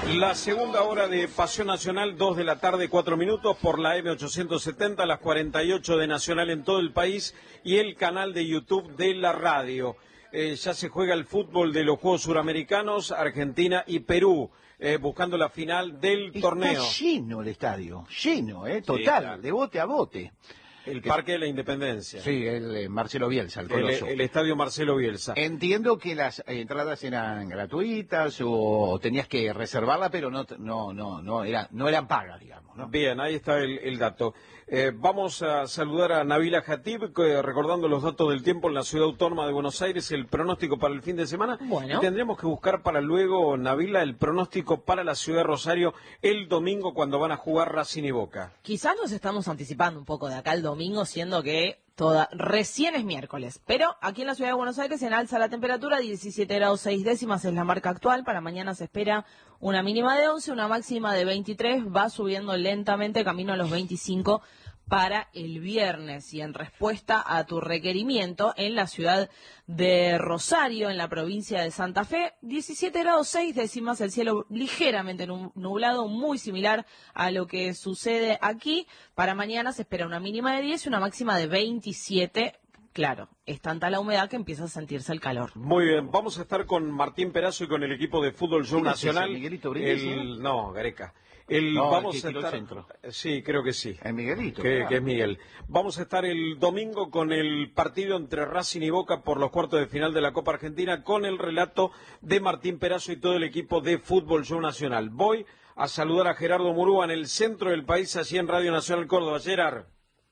La segunda hora de Pasión Nacional, 2 de la tarde, 4 minutos, por la M870, las 48 de Nacional en todo el país y el canal de YouTube de la radio. Ya se juega el fútbol de los Juegos Suramericanos, Argentina y Perú, buscando la final del torneo. Está lleno el estadio, lleno, total, Sí, claro. de bote a bote. El Parque de la Independencia. Sí, el Marcelo Bielsa, el Coloso. El estadio Marcelo Bielsa. Entiendo que las entradas eran gratuitas o tenías que reservarla, pero no eran pagas, digamos, ¿no? Bien, ahí está el dato. Vamos a saludar a Nabila Jatib, recordando los datos del tiempo en la Ciudad Autónoma de Buenos Aires, el pronóstico para el fin de semana. Bueno. Y tendremos que buscar para luego, Nabila, el pronóstico para la Ciudad de Rosario el domingo cuando van a jugar Racing y Boca. Quizás nos estamos anticipando un poco de acá el domingo, siendo que recién es miércoles. Pero aquí en la Ciudad de Buenos Aires en alza la temperatura, 17 grados 6 décimas es la marca actual. Para mañana se espera una mínima de 11, una máxima de 23. Va subiendo lentamente camino a los 25 para el viernes. Y en respuesta a tu requerimiento, en la ciudad de Rosario, en la provincia de Santa Fe, 17 grados 6 décimas, el cielo ligeramente nublado, muy similar a lo que sucede aquí. Para mañana se espera una mínima de 10 y una máxima de 27. Claro, es tanta la humedad que empieza a sentirse el calor. Muy bien, vamos a estar con Martín Perazo y con el equipo de Fútbol Show Nacional. ¿Miguelito Brindisi? No, Gareca. Vamos a estar... centro. Sí, creo que sí. El Miguelito. Que es Miguel. Vamos a estar el domingo con el partido entre Racing y Boca por los cuartos de final de la Copa Argentina, con el relato de Martín Perazo y todo el equipo de Fútbol Show Nacional. Voy a saludar a Gerardo Murúa en el centro del país, así en Radio Nacional Córdoba. Gerard.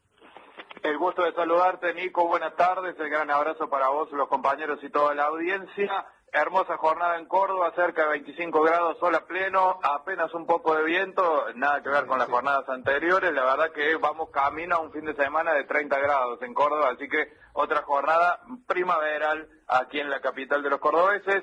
El gusto de saludarte, Nico. Buenas tardes. El gran abrazo para vos, los compañeros y toda la audiencia. Hermosa jornada en Córdoba, cerca de 25 grados, sol a pleno, apenas un poco de viento, nada que ver con las jornadas anteriores. La verdad que vamos camino a un fin de semana de 30 grados en Córdoba, así que otra jornada primaveral aquí en la capital de los cordobeses.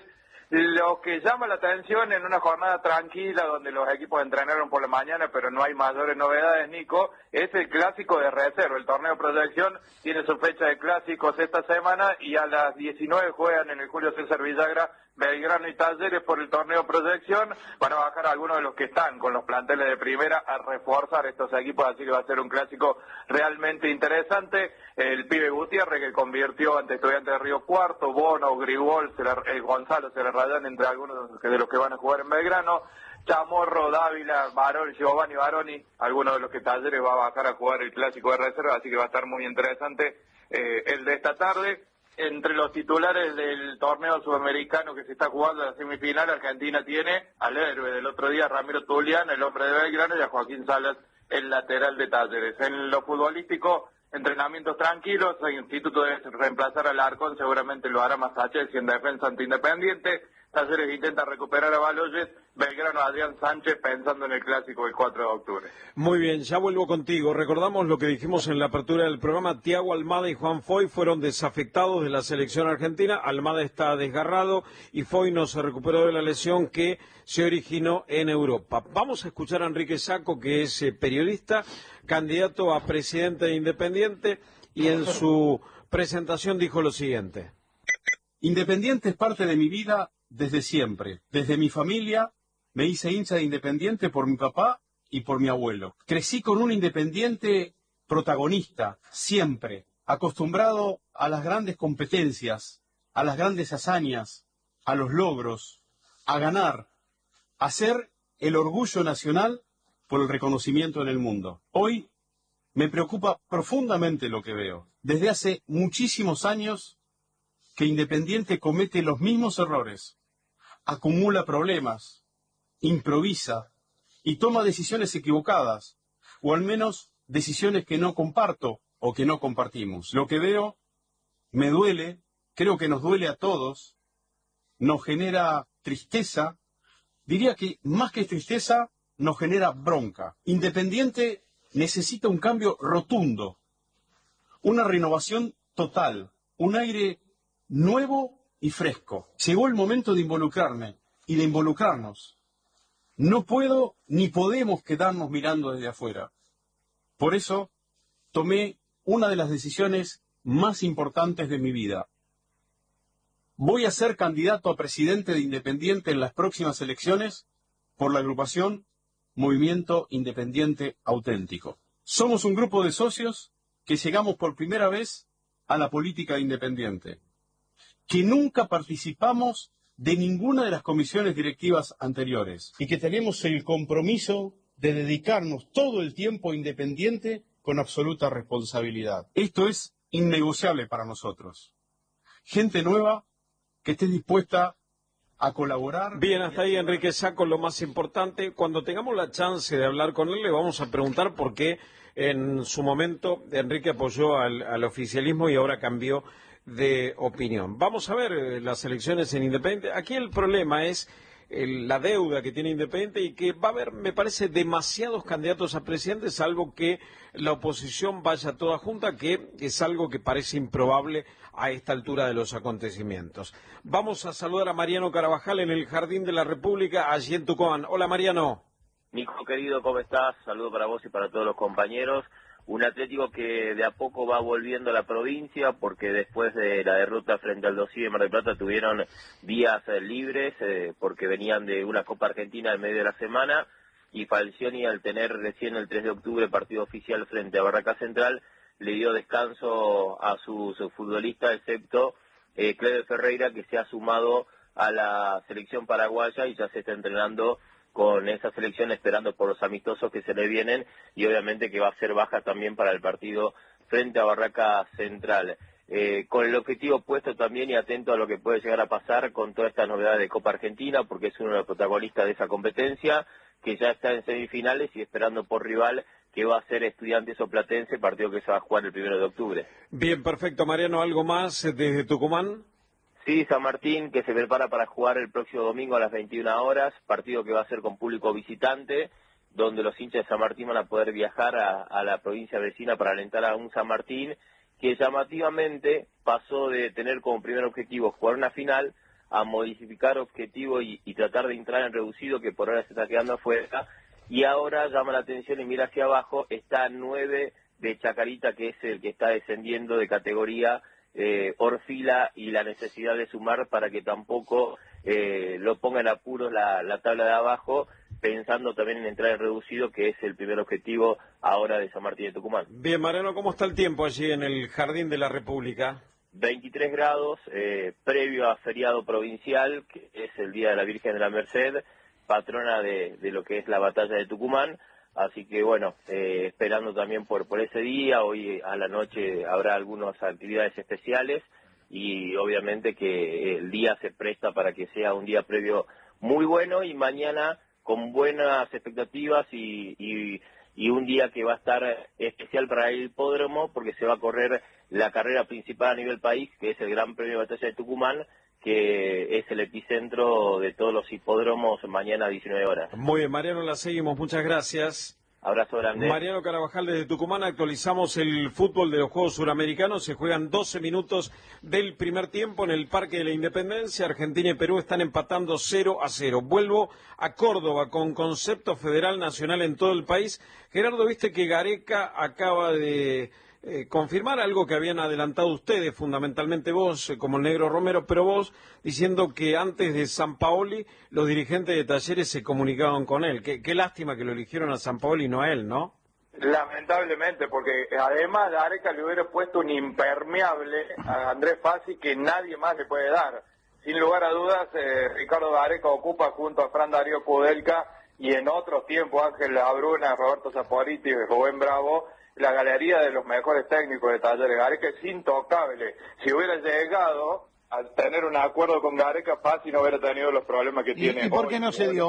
Lo que llama la atención en una jornada tranquila donde los equipos entrenaron por la mañana pero no hay mayores novedades, Nico, es el clásico de reserva. El torneo Proyección tiene su fecha de clásicos esta semana y a las 19 juegan en el Julio César Villagra Belgrano y Talleres por el torneo Proyección. Van a bajar algunos de los que están con los planteles de primera a reforzar estos equipos, así que va a ser un clásico realmente interesante. El pibe Gutiérrez, que convirtió ante Estudiantes de Río Cuarto, Bono, Grigol, Gonzalo se le rayan entre algunos de los que van a jugar en Belgrano. Chamorro, Dávila, Barón, Giovanni Baroni, algunos de los que Talleres va a bajar a jugar el clásico de reserva, así que va a estar muy interesante el de esta tarde. Entre los titulares del torneo sudamericano que se está jugando en la semifinal, Argentina tiene al héroe del otro día, Ramiro Tulián, el hombre de Belgrano, y a Joaquín Salas, el lateral de Talleres. En lo futbolístico, entrenamientos tranquilos, el instituto debe reemplazar al Arcón, seguramente lo hará Massaches en defensa ante Independiente. Talleres intenta recuperar a Baloyes, Belgrano a Adrián Sánchez pensando en el clásico del 4 de octubre. Muy bien, ya vuelvo contigo. Recordamos lo que dijimos en la apertura del programa. Thiago Almada y Juan Foy fueron desafectados de la selección argentina. Almada está desgarrado y Foy no se recuperó de la lesión que se originó en Europa. Vamos a escuchar a Enrique Sacco, que es periodista, candidato a presidente de Independiente, y en su presentación dijo lo siguiente. Independiente es parte de mi vida desde siempre. Desde mi familia me hice hincha de Independiente por mi papá y por mi abuelo. Crecí con un Independiente protagonista, siempre, acostumbrado a las grandes competencias, a las grandes hazañas, a los logros, a ganar, a ser el orgullo nacional por el reconocimiento en el mundo. Hoy me preocupa profundamente lo que veo. Desde hace muchísimos años que Independiente comete los mismos errores, acumula problemas, improvisa y toma decisiones equivocadas, o al menos decisiones que no comparto o que no compartimos. Lo que veo me duele, creo que nos duele a todos, nos genera tristeza, diría que más que tristeza nos genera bronca. Independiente necesita un cambio rotundo, una renovación total, un aire nuevo y fresco. Llegó el momento de involucrarme y de involucrarnos. No puedo ni podemos quedarnos mirando desde afuera. Por eso tomé una de las decisiones más importantes de mi vida. Voy a ser candidato a presidente de Independiente en las próximas elecciones por la agrupación Movimiento Independiente Auténtico. Somos un grupo de socios que llegamos por primera vez a la política independiente, que nunca participamos de ninguna de las comisiones directivas anteriores y que tenemos el compromiso de dedicarnos todo el tiempo independiente con absoluta responsabilidad. Esto es innegociable para nosotros. Gente nueva que esté dispuesta a colaborar. Bien, hasta ahí Enrique Sacco, lo más importante. Cuando tengamos la chance de hablar con él, le vamos a preguntar por qué en su momento Enrique apoyó al oficialismo y ahora cambió de opinión. Vamos a ver las elecciones en Independiente. Aquí el problema es la deuda que tiene Independiente y que va a haber, me parece, demasiados candidatos a presidente, salvo que la oposición vaya toda junta, que es algo que parece improbable a esta altura de los acontecimientos. Vamos a saludar a Mariano Carabajal en el Jardín de la República, allí en Tucumán. Hola, Mariano. Nico, querido, ¿cómo estás? Saludo para vos y para todos los compañeros. Un Atlético que de a poco va volviendo a la provincia, porque después de la derrota frente al Dosí de Mar del Plata tuvieron días libres, porque venían de una Copa Argentina en medio de la semana, y Falcioni, al tener recién el 3 de octubre partido oficial frente a Barraca Central, le dio descanso a sus futbolistas, excepto Cleber Ferreira, que se ha sumado a la selección paraguaya y ya se está entrenando con esa selección, esperando por los amistosos que se le vienen, y obviamente que va a ser baja también para el partido frente a Barraca Central. Con el objetivo puesto también y atento a lo que puede llegar a pasar con toda esta novedad de Copa Argentina, porque es uno de los protagonistas de esa competencia, que ya está en semifinales y esperando por rival, que va a ser Estudiantes o Platense, partido que se va a jugar el 1 de octubre. Bien, perfecto, Mariano. ¿Algo más desde Tucumán? Sí, San Martín, que se prepara para jugar el próximo domingo a las 21 horas, partido que va a ser con público visitante, donde los hinchas de San Martín van a poder viajar a la provincia vecina para alentar a un San Martín que llamativamente pasó de tener como primer objetivo jugar una final a modificar objetivo y tratar de entrar en reducido, que por ahora se está quedando afuera, y ahora llama la atención y mira hacia abajo, está 9 de Chacarita, que es el que está descendiendo de categoría, Orfila, y la necesidad de sumar para que tampoco lo ponga en apuros la tabla de abajo, pensando también en entrar en reducido, que es el primer objetivo ahora de San Martín de Tucumán. Bien, Mariano, ¿cómo está el tiempo allí en el Jardín de la República? 23 grados, previo a feriado provincial, que es el Día de la Virgen de la Merced, patrona de lo que es la batalla de Tucumán. Así que bueno, esperando también por ese día. Hoy a la noche habrá algunas actividades especiales y obviamente que el día se presta para que sea un día previo muy bueno, y mañana con buenas expectativas y un día que va a estar especial para el hipódromo, porque se va a correr la carrera principal a nivel país, que es el Gran Premio de Batalla de Tucumán, que es el epicentro de todos los hipódromos, mañana a 19 horas. Muy bien, Mariano, la seguimos. Muchas gracias. Abrazo grande. Mariano Carabajal desde Tucumán. Actualizamos el fútbol de los Juegos Suramericanos. Se juegan 12 minutos del primer tiempo en el Parque de la Independencia. Argentina y Perú están empatando 0-0. Vuelvo a Córdoba con concepto federal nacional en todo el país. Gerardo, viste que Gareca acaba de confirmar algo que habían adelantado ustedes, fundamentalmente vos, como el Negro Romero, pero vos diciendo que antes de Sampaoli los dirigentes de Talleres se comunicaban con él. Qué lástima que lo eligieron a Sampaoli y no a él, ¿no? Lamentablemente, porque además Gareca le hubiera puesto un impermeable a Andrés Fassi que nadie más le puede dar. Sin lugar a dudas, Ricardo Gareca ocupa junto a Fran Darío Kudelka y en otros tiempos Ángel Labruna, Roberto Saporiti y Rubén Bravo, la galería de los mejores técnicos de Talleres. Gareca es intocable. Si hubiera llegado a tener un acuerdo con Gareca, Fassi no hubiera tenido los problemas que tiene. ¿Y por qué no se dio?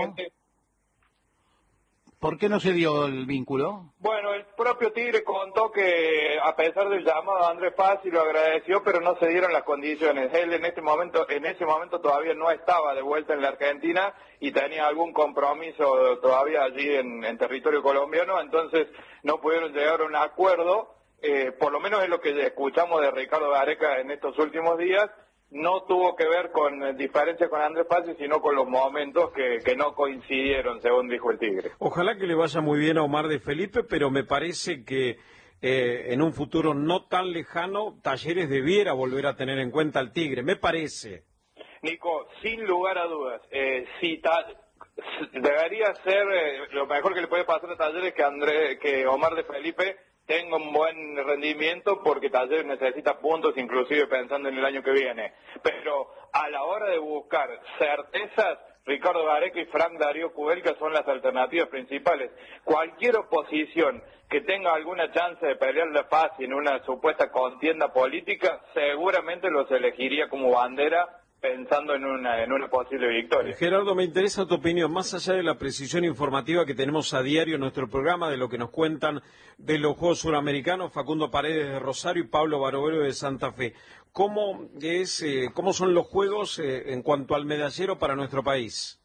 ¿Por qué no se dio el vínculo? Bueno, el propio Tigre contó que a pesar del llamado a Andrés Fassi lo agradeció, pero no se dieron las condiciones. Él en ese momento todavía no estaba de vuelta en la Argentina y tenía algún compromiso todavía allí en territorio colombiano, entonces no pudieron llegar a un acuerdo. Por lo menos es lo que escuchamos de Ricardo Gareca en estos últimos días. No tuvo que ver con diferencias con Andrés Fassi, sino con los momentos que no coincidieron, según dijo el Tigre. Ojalá que le vaya muy bien a Omar de Felipe, pero me parece que en un futuro no tan lejano, Talleres debiera volver a tener en cuenta al Tigre, me parece. Nico, sin lugar a dudas, Debería ser lo mejor que le puede pasar a Talleres que Omar de Felipe tenga un buen rendimiento, porque Talleres necesita puntos, inclusive pensando en el año que viene. Pero a la hora de buscar certezas, Ricardo Gareca y Frank Darío Kudelka son las alternativas principales. Cualquier oposición que tenga alguna chance de pelearle fácil en una supuesta contienda política, seguramente los elegiría como bandera, pensando en una posible victoria. Gerardo, me interesa tu opinión, más allá de la precisión informativa que tenemos a diario en nuestro programa, de lo que nos cuentan de los Juegos Suramericanos, Facundo Paredes de Rosario y Pablo Barovero de Santa Fe. ¿Cómo son los Juegos en cuanto al medallero para nuestro país?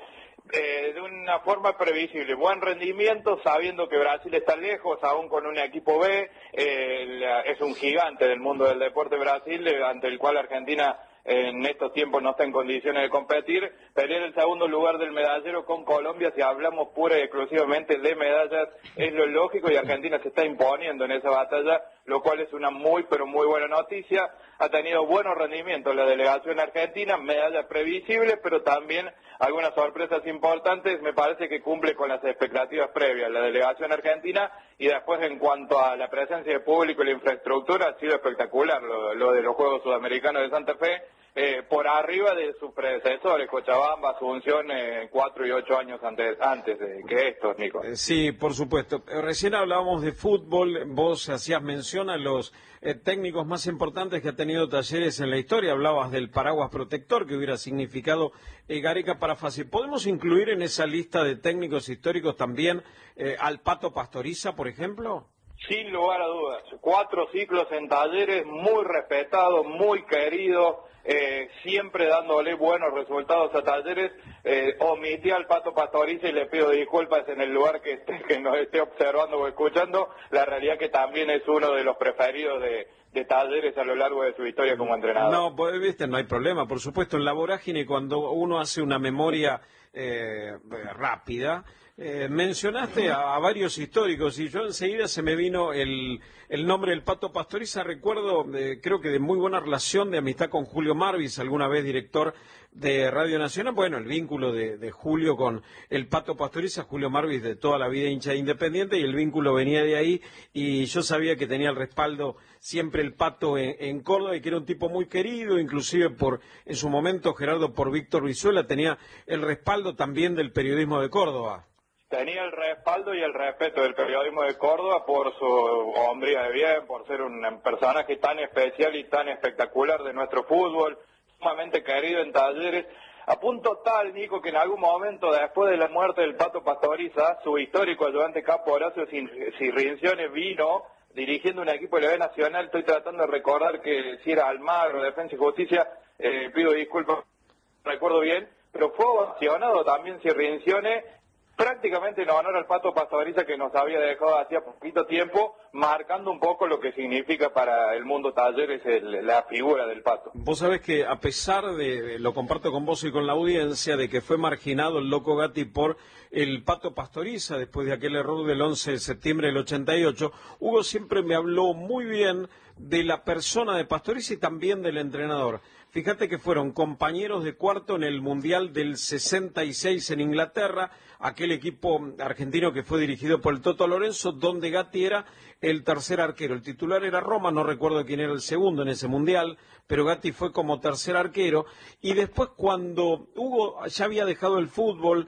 De una forma previsible, buen rendimiento, sabiendo que Brasil está lejos, aún con un equipo B, es un gigante del mundo del deporte Brasil, ante el cual Argentina en estos tiempos no está en condiciones de competir. Pelear el segundo lugar del medallero con Colombia, si hablamos pura y exclusivamente de medallas, es lo lógico, y Argentina se está imponiendo en esa batalla, lo cual es una muy pero muy buena noticia. Ha tenido buenos rendimientos la delegación argentina, medallas previsibles, pero también algunas sorpresas importantes. Me parece que cumple con las expectativas previas la delegación argentina, y después en cuanto a la presencia de público y la infraestructura ha sido espectacular lo de los Juegos Sudamericanos de Santa Fe, por arriba de sus predecesores, Cochabamba, Asunción, 4 y 8 años antes que estos, Nico. Sí, por supuesto. Recién hablábamos de fútbol, vos hacías mención a los técnicos más importantes que ha tenido Talleres en la historia, hablabas del paraguas protector que hubiera significado Gareca para fácil. ¿Podemos incluir en esa lista de técnicos históricos también al Pato Pastoriza, por ejemplo? Sin lugar a dudas, 4 ciclos en Talleres, muy respetado, muy querido, siempre dándole buenos resultados a Talleres. Omití al Pato Pastoriza y le pido disculpas en el lugar que nos esté observando o escuchando. La realidad que también es uno de los preferidos de Talleres a lo largo de su historia como entrenador. No, pues, viste, no hay problema, por supuesto. En la vorágine, cuando uno hace una memoria rápida, mencionaste a varios históricos y yo enseguida se me vino el nombre del Pato Pastoriza. Recuerdo, creo que de muy buena relación de amistad con Julio Marvis, alguna vez director de Radio Nacional. Bueno, el vínculo de Julio con el Pato Pastoriza, Julio Marvis de toda la vida hincha de Independiente, y el vínculo venía de ahí, y yo sabía que tenía el respaldo siempre el Pato en Córdoba, y que era un tipo muy querido, inclusive en su momento, Gerardo, por Víctor Brizuela, tenía el respaldo también del periodismo de Córdoba. Tenía el respaldo y el respeto del periodismo de Córdoba por su hombría de bien, por ser un personaje tan especial y tan espectacular de nuestro fútbol, sumamente querido en Talleres, a punto tal, Nico, que en algún momento después de la muerte del Pato Pastoriza, su histórico ayudante capo Horacio Cirrincione vino dirigiendo un equipo de la B Nacional. Estoy tratando de recordar que si era Almagro, Defensa y Justicia, pido disculpas, no recuerdo bien, pero fue ovacionado también Cirrincione, prácticamente en honor al Pato Pastoriza, que nos había dejado hacía poquito tiempo, marcando un poco lo que significa para el mundo Talleres la figura del Pato. Vos sabés que a pesar de, lo comparto con vos y con la audiencia, de que fue marginado el Loco Gatti por el Pato Pastoriza después de aquel error del 11 de septiembre del 88, Hugo siempre me habló muy bien de la persona de Pastoriza y también del entrenador. Fíjate que fueron compañeros de cuarto en el Mundial del 66 en Inglaterra, aquel equipo argentino que fue dirigido por el Toto Lorenzo, donde Gatti era el tercer arquero. El titular era Roma, no recuerdo quién era el segundo en ese Mundial, pero Gatti fue como tercer arquero. Y después, cuando Hugo ya había dejado el fútbol,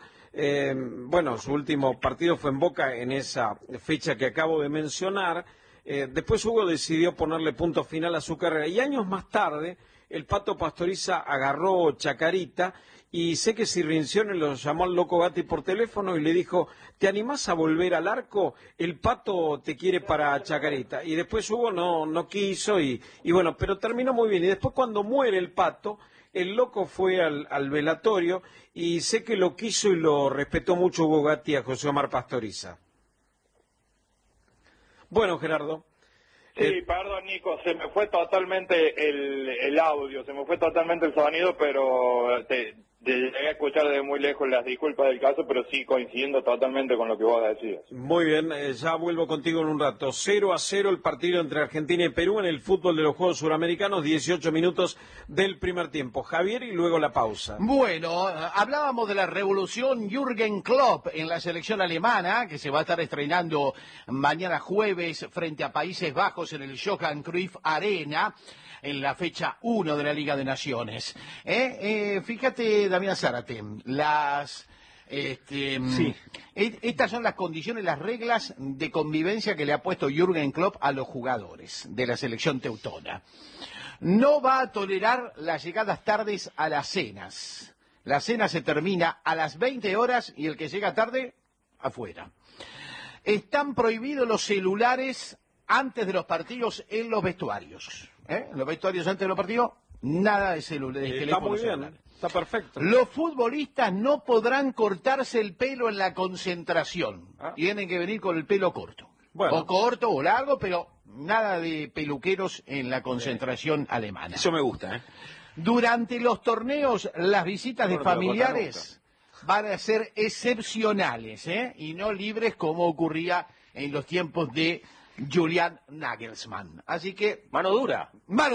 su último partido fue en Boca en esa fecha que acabo de mencionar, después Hugo decidió ponerle punto final a su carrera. Y años más tarde, el Pato Pastoriza agarró Chacarita, y sé que Cirrincione lo llamó al Loco Gatti por teléfono y le dijo: ¿te animás a volver al arco? El Pato te quiere para Chacarita. Y después Hugo no quiso, y bueno, pero terminó muy bien. Y después, cuando muere el Pato, el Loco fue al velatorio, y sé que lo quiso y lo respetó mucho Hugo Gatti a José Omar Pastoriza. Bueno, Gerardo. Sí, perdón, Nico, se me fue totalmente el audio, se me fue totalmente el sonido, pero Te llegué a escuchar desde muy lejos las disculpas del caso, pero sí coincidiendo totalmente con lo que vos decías. Muy bien, ya vuelvo contigo en un rato. 0-0 el partido entre Argentina y Perú en el fútbol de los Juegos Suramericanos, 18 minutos del primer tiempo. Javier, y luego la pausa. Bueno, hablábamos de la revolución Jürgen Klopp en la selección alemana, que se va a estar estrenando mañana jueves frente a Países Bajos en el Johan Cruyff Arena, en la fecha 1 de la Liga de Naciones. Fíjate, Damián Zárate, estas son las condiciones, las reglas de convivencia que le ha puesto Jürgen Klopp a los jugadores de la selección teutona. No va a tolerar las llegadas tardes a las cenas. La cena se termina a las 20 horas y el que llega tarde, afuera. Están prohibidos los celulares antes de los partidos en los vestuarios. Los vestuarios antes de los partidos, nada de celulares. Está muy bien, está perfecto. Los futbolistas no podrán cortarse el pelo en la concentración. Tienen que venir con el pelo corto. Bueno. O corto o largo, pero nada de peluqueros en la concentración alemana. Eso me gusta, Durante los torneos, las visitas de familiares van a ser excepcionales, y no libres como ocurría en los tiempos de Julian Nagelsmann. Así que... Mano dura.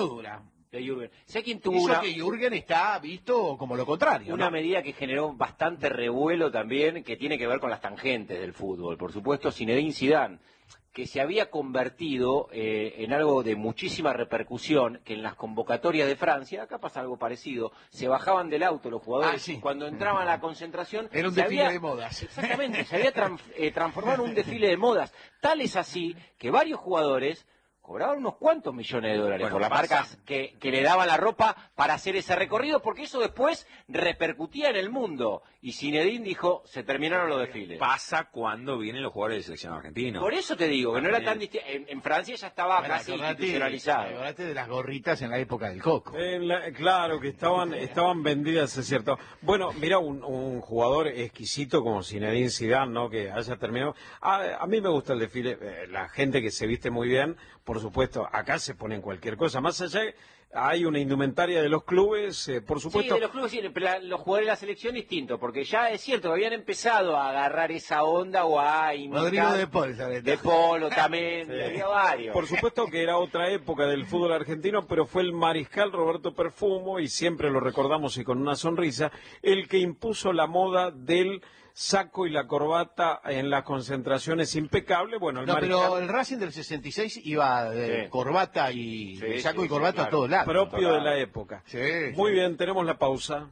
De Jürgen. Sé quién tuvo que Jürgen está visto como lo contrario. Una medida que generó bastante revuelo también, que tiene que ver con las tangentes del fútbol. Por supuesto, Zinedine Zidane, que se había convertido en algo de muchísima repercusión, que en las convocatorias de Francia, acá pasa algo parecido, se bajaban del auto los jugadores, cuando entraban a la concentración... Era un desfile de modas. Exactamente, se había transformado en un desfile de modas. Tal es así que varios jugadores cobraban unos cuantos millones de dólares por las marcas que le daban la ropa para hacer ese recorrido, porque eso después repercutía en el mundo. Y Zinedine dijo, se terminaron los desfiles. Pasa cuando vienen los jugadores de selección argentina. Por eso te digo, que no era tan distinto. En Francia ya estaba casi institucionalizado. Acordate de las gorritas en la época del Coco. Claro, que estaban vendidas, es cierto. Bueno, mira, un jugador exquisito como Zinedine Zidane, ¿no? Que haya terminado. A mí me gusta el desfile, la gente que se viste muy bien, por supuesto, acá se ponen cualquier cosa. Más allá, hay una indumentaria de los clubes, por supuesto. Sí, de los clubes sí, pero los jugadores de la selección distinto, porque ya es cierto que habían empezado a agarrar esa onda o a imitar. Rodrigo de Paul, ¿sabes? De Polo también, había varios. Por supuesto que era otra época del fútbol argentino, pero fue el mariscal Roberto Perfumo, y siempre lo recordamos y con una sonrisa, el que impuso la moda del saco y la corbata en las concentraciones impecable. Bueno, pero el Racing del 66 iba de corbata y saco y corbata a todos lados. Propio de la época. Muy bien, tenemos la pausa.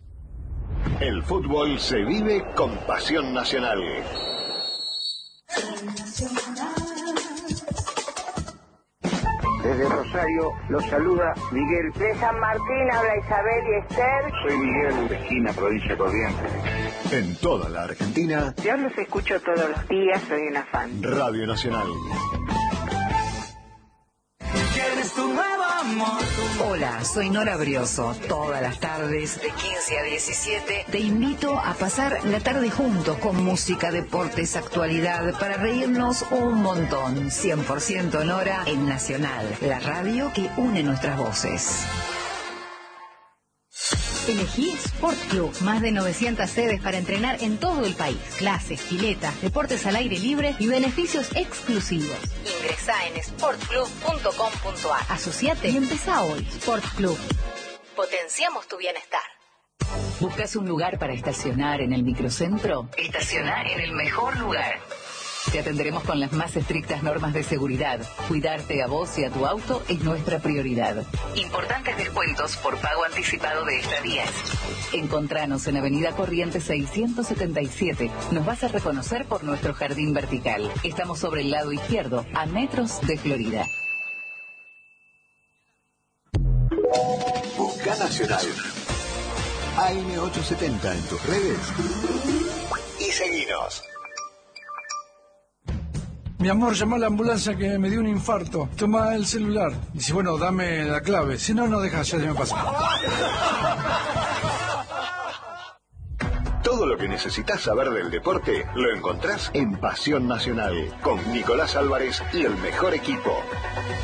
El fútbol se vive con pasión nacional. Desde Rosario los saluda Miguel. De San Martín habla Isabel y Esther. Soy Miguel, de esquina, provincia de Corrientes. En toda la Argentina. Yo los escucho todos los días, soy una fan. Radio Nacional. ¿Quieres tu nuevo amor? Hola, soy Nora Brioso. Todas las tardes, de 15 a 17, te invito a pasar la tarde juntos con música, deportes, actualidad, para reírnos un montón. 100% Nora en Nacional, la radio que une nuestras voces. Elegí Sport Club, más de 900 sedes para entrenar en todo el país. Clases, piletas, deportes al aire libre y beneficios exclusivos. Ingresá en sportclub.com.ar. Asociate y empezá hoy. Sport Club. Potenciamos tu bienestar. ¿Buscas un lugar para estacionar en el microcentro? Estacionar en el mejor lugar. Te atenderemos con las más estrictas normas de seguridad. Cuidarte a vos y a tu auto es nuestra prioridad. Importantes descuentos por pago anticipado de estadías. Encontranos en Avenida Corrientes 677. Nos vas a reconocer por nuestro jardín vertical. Estamos sobre el lado izquierdo, a metros de Florida. Busca Nacional. AM870 en tus redes. Y seguinos. Mi amor, llama a la ambulancia que me dio un infarto. Toma el celular. Dice, bueno, dame la clave. Si no, no dejas, ya se me pasa. Todo lo que necesitas saber del deporte lo encontrás en Pasión Nacional, con Nicolás Álvarez y el mejor equipo.